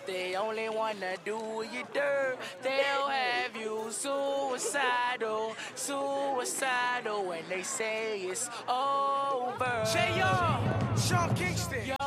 they only wanna do you dirt, they'll have you suicidal when they say it's over. J.R. Sean Kingston.